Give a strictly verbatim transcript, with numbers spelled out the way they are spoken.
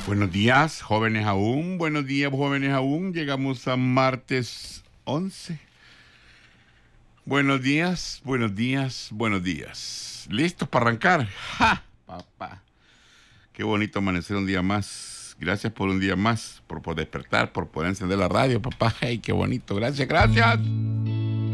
Buenos días, jóvenes aún. Buenos días, jóvenes aún. Llegamos a martes once. Buenos días, buenos días, buenos días. ¿Listos para arrancar? ¡Ja! Papá. Qué bonito amanecer un día más. Gracias por un día más, por, por despertar, por poder encender la radio, papá. ¡Ay, qué bonito! Gracias, gracias.